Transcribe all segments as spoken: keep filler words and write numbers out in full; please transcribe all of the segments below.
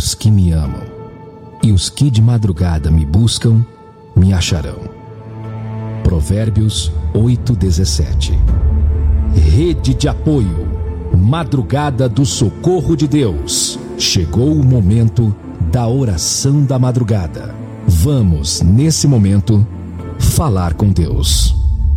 os que me amam, e os que de madrugada me buscam, me acharão. Provérbios oito, dezessete. Rede de apoio, madrugada do socorro de Deus. Chegou o momento da oração da madrugada. Vamos, nesse momento, falar com Deus.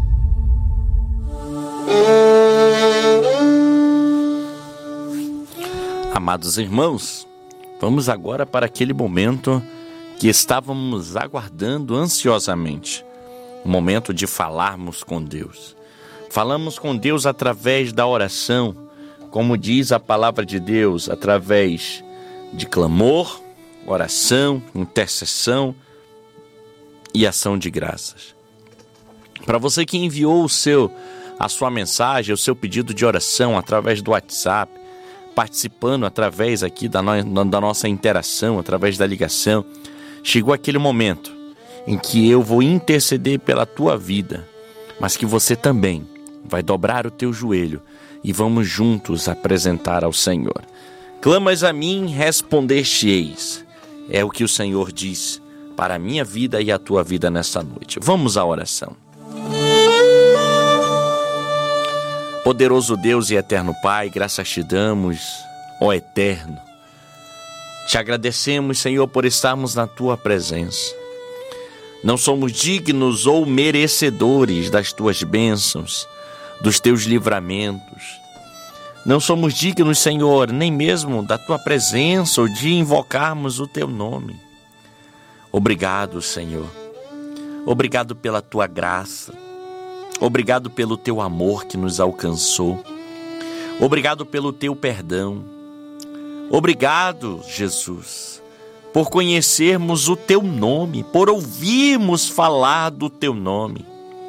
Amados irmãos, vamos agora para aquele momento que estávamos aguardando ansiosamente. O momento de falarmos com Deus. Falamos com Deus através da oração, como diz a palavra de Deus, através de clamor, oração, intercessão e ação de graças. Para você que enviou o seu, a sua mensagem, o seu pedido de oração através do WhatsApp, participando através aqui da, no, da nossa interação, através da ligação, chegou aquele momento em que eu vou interceder pela tua vida, mas que você também vai dobrar o teu joelho e vamos juntos apresentar ao Senhor. Clamas a mim, responder-te-eis. É o que o Senhor diz para a minha vida e a tua vida nesta noite. Vamos à oração. Poderoso Deus e eterno Pai, graças te damos, ó Eterno. Te agradecemos, Senhor, por estarmos na tua presença. Não somos dignos ou merecedores das tuas bênçãos, dos teus livramentos. Não somos dignos, Senhor, nem mesmo da tua presença ou de invocarmos o teu nome. Obrigado, Senhor. Obrigado pela tua graça. Obrigado pelo teu amor que nos alcançou. Obrigado pelo teu perdão. Obrigado, Jesus, por conhecermos o teu nome, por ouvirmos falar do teu nome.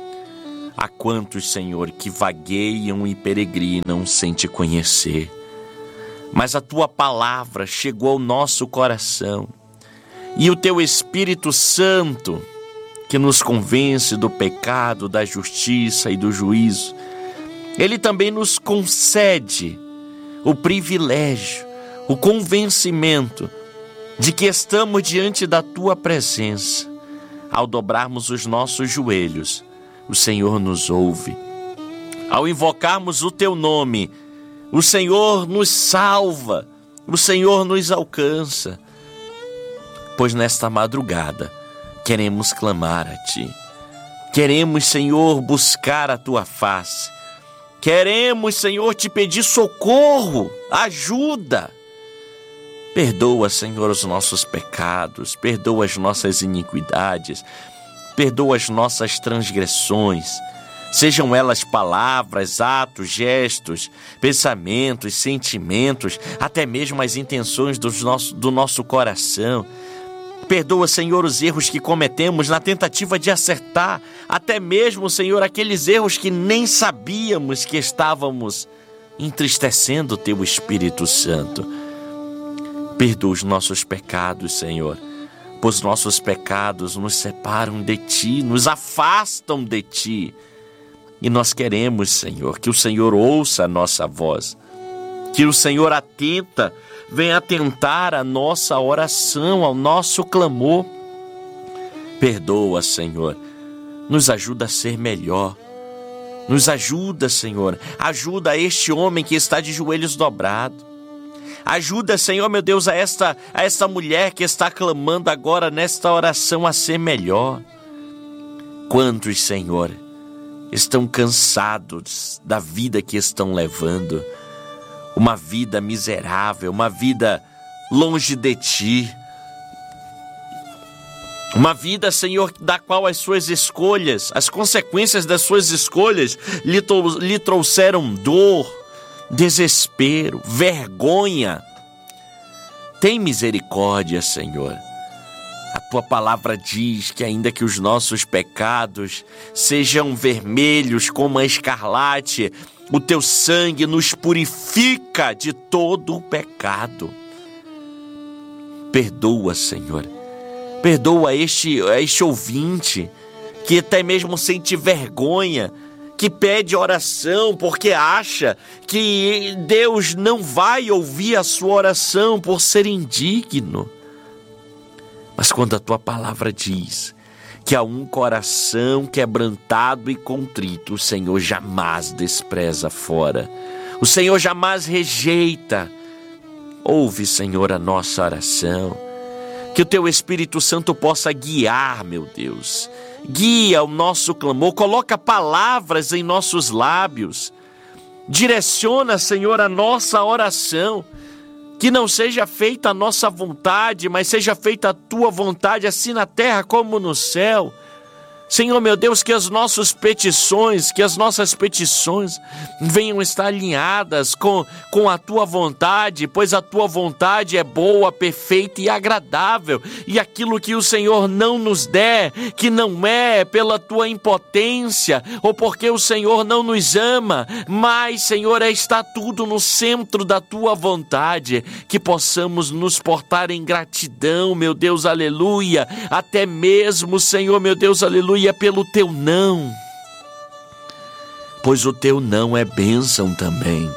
Há quantos, Senhor, que vagueiam e peregrinam sem te conhecer. Mas a tua palavra chegou ao nosso coração. E o teu Espírito Santo, que nos convence do pecado, da justiça e do juízo, ele também nos concede o privilégio, o convencimento de que estamos diante da tua presença. Ao dobrarmos os nossos joelhos, o Senhor nos ouve. Ao invocarmos o teu nome, o Senhor nos salva, o Senhor nos alcança. Pois nesta madrugada, queremos clamar a ti. Queremos, Senhor, buscar a tua face. Queremos, Senhor, te pedir socorro, ajuda. Perdoa, Senhor, os nossos pecados, perdoa as nossas iniquidades, perdoa as nossas transgressões, sejam elas palavras, atos, gestos, pensamentos, sentimentos, até mesmo as intenções dos nosso, do nosso coração. Perdoa, Senhor, os erros que cometemos na tentativa de acertar, até mesmo, Senhor, aqueles erros que nem sabíamos que estávamos entristecendo o teu Espírito Santo. Perdoa os nossos pecados, Senhor, pois nossos pecados nos separam de ti, nos afastam de ti. E nós queremos, Senhor, que o Senhor ouça a nossa voz, que o Senhor atenta, venha atentar a nossa oração, ao nosso clamor. Perdoa, Senhor, nos ajuda a ser melhor. Nos ajuda, Senhor, ajuda este homem que está de joelhos dobrados. Ajuda, Senhor, meu Deus, a esta, a esta mulher que está clamando agora nesta oração a ser melhor. Quantos, Senhor, estão cansados da vida que estão levando? Uma vida miserável, uma vida longe de ti. Uma vida, Senhor, da qual as suas escolhas, as consequências das suas escolhas lhe, lhe trouxeram dor, desespero, vergonha. Tem misericórdia, Senhor. A tua palavra diz que ainda que os nossos pecados sejam vermelhos como a escarlate, o teu sangue nos purifica de todo o pecado. Perdoa, Senhor. Perdoa este, este ouvinte que até mesmo sente vergonha que pede oração porque acha que Deus não vai ouvir a sua oração por ser indigno. Mas quando a tua palavra diz que há um coração quebrantado e contrito, o Senhor jamais despreza fora. O Senhor jamais rejeita. Ouve, Senhor, a nossa oração. Que o teu Espírito Santo possa guiar, meu Deus. Guia o nosso clamor, coloca palavras em nossos lábios. Direciona, Senhor, a nossa oração. Que não seja feita a nossa vontade, mas seja feita a tua vontade, assim na terra como no céu. Senhor, meu Deus, que as nossas petições, que as nossas petições venham estar alinhadas com, com a tua vontade, pois a tua vontade é boa, perfeita e agradável. E aquilo que o Senhor não nos der, que não é pela tua impotência, ou porque o Senhor não nos ama, mas, Senhor, é estar tudo no centro da tua vontade, que possamos nos portar em gratidão, meu Deus, aleluia, até mesmo, Senhor, meu Deus, aleluia, e é pelo teu não, pois o teu não é bênção também.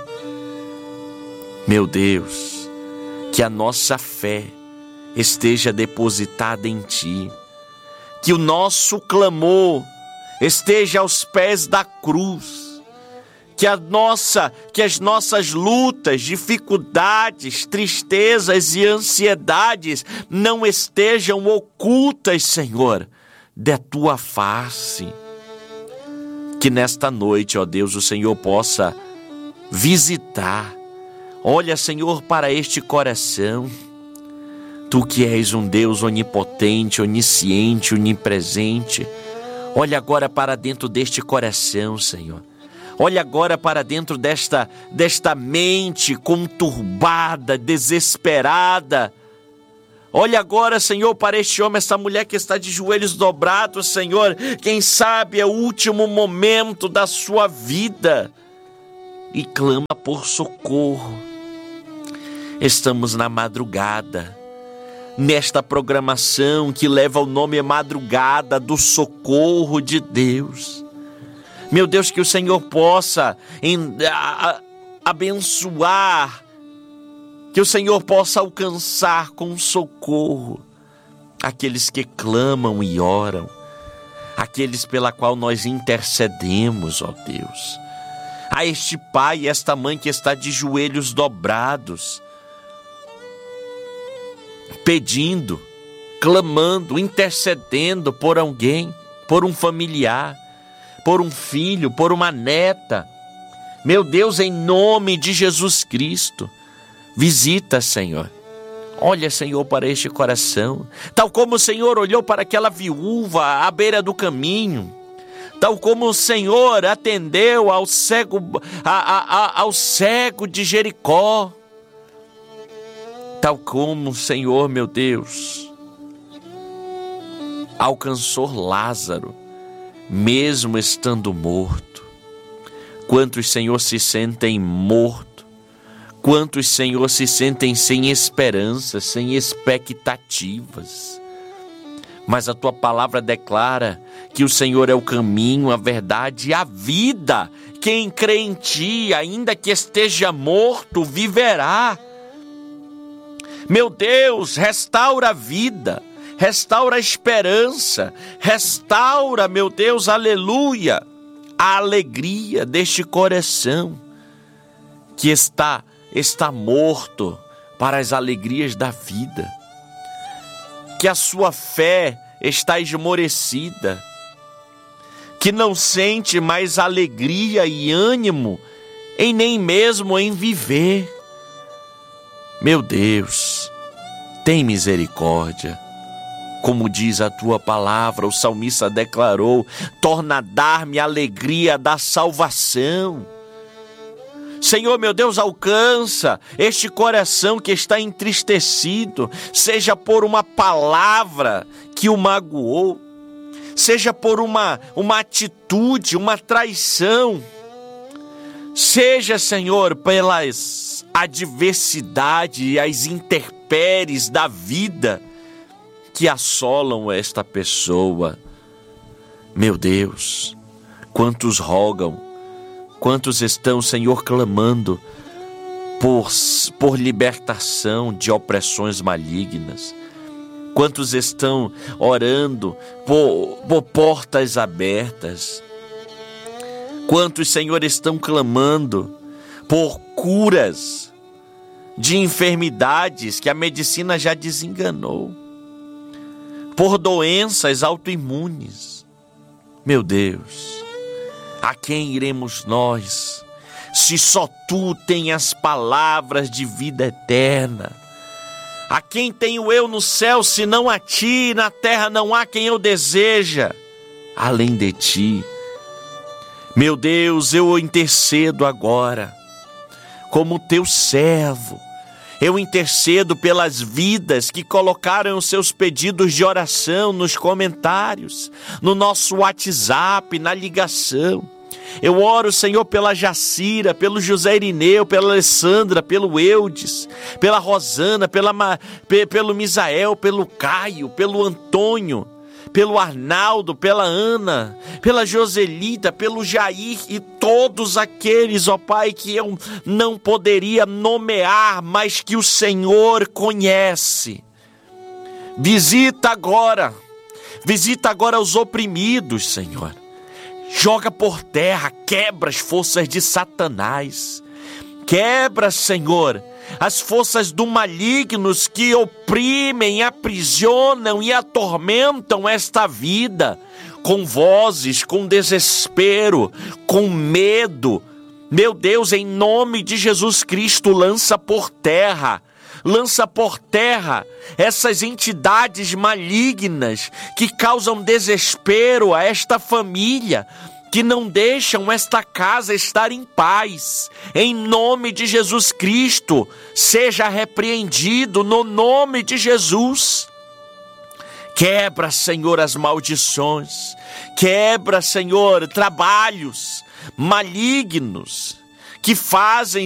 Meu Deus, que a nossa fé esteja depositada em ti, que o nosso clamor esteja aos pés da cruz, que a nossa, que as nossas lutas, dificuldades, tristezas e ansiedades não estejam ocultas, Senhor, da tua face. Que nesta noite, ó Deus, o Senhor possa visitar. Olha, Senhor, para este coração. Tu que és um Deus onipotente, onisciente, onipresente. Olha agora para dentro deste coração, Senhor. Olha agora para dentro desta, desta mente conturbada, desesperada. Olha agora, Senhor, para este homem, essa mulher que está de joelhos dobrados, Senhor. Quem sabe é o último momento da sua vida e clama por socorro. Estamos na madrugada, nesta programação que leva o nome Madrugada do Socorro de Deus. Meu Deus, que o Senhor possa em, a, a, abençoar, que o Senhor possa alcançar com socorro aqueles que clamam e oram, aqueles pela qual nós intercedemos, ó Deus. A este pai e esta mãe que está de joelhos dobrados, pedindo, clamando, intercedendo por alguém, por um familiar, por um filho, por uma neta. Meu Deus, em nome de Jesus Cristo, visita, Senhor. Olha, Senhor, para este coração. Tal como o Senhor olhou para aquela viúva à beira do caminho. Tal como o Senhor atendeu ao cego, a, a, a, ao cego de Jericó. Tal como o Senhor, meu Deus, alcançou Lázaro, mesmo estando morto. Quantos, Senhor, se sentem mortos? Quantos, Senhor, se sentem sem esperança, sem expectativas? Mas a tua palavra declara que o Senhor é o caminho, a verdade e a vida. Quem crê em ti, ainda que esteja morto, viverá. Meu Deus, restaura a vida, restaura a esperança, restaura, meu Deus, aleluia, a alegria deste coração que está está morto para as alegrias da vida, que a sua fé está esmorecida, que não sente mais alegria e ânimo em nem mesmo em viver. Meu Deus, tem misericórdia. Como diz a tua palavra, o salmista declarou: torna a dar-me a alegria da salvação. Senhor, meu Deus, alcança este coração que está entristecido, seja por uma palavra que o magoou, seja por uma, uma atitude, uma traição, seja, Senhor, pelas adversidades e as intempéries da vida que assolam esta pessoa. Meu Deus, Quantos rogam, quantos estão, Senhor, clamando por, por libertação de opressões malignas. Quantos estão orando por, por portas abertas. Quantos, Senhor, estão clamando por curas de enfermidades que a medicina já desenganou, por doenças autoimunes. Meu Deus, a quem iremos nós, se só Tu tens as palavras de vida eterna? A quem tenho eu no céu, senão a Ti? Na terra não há quem eu deseja além de Ti. Meu Deus, eu intercedo agora, como Teu servo. Eu intercedo pelas vidas que colocaram os seus pedidos de oração nos comentários, no nosso WhatsApp, na ligação. Eu oro, Senhor, pela Jacira, pelo José Irineu, pela Alessandra, pelo Eudes, pela Rosana, pela, pelo Misael, pelo Caio, pelo Antônio, pelo Arnaldo, pela Ana, pela Joselita, pelo Jair e todos aqueles, ó Pai, que eu não poderia nomear, mas que o Senhor conhece. Visita agora, visita agora os oprimidos, Senhor. Joga por terra, quebra as forças de Satanás. Quebra, Senhor, as forças do malignos que oprimem, aprisionam e atormentam esta vida, com vozes, com desespero, com medo. Meu Deus, em nome de Jesus Cristo, lança por terra, lança por terra essas entidades malignas que causam desespero a esta família, que não deixam esta casa estar em paz. Em nome de Jesus Cristo, seja repreendido no nome de Jesus. Quebra, Senhor, as maldições. Quebra, Senhor, trabalhos malignos que fazem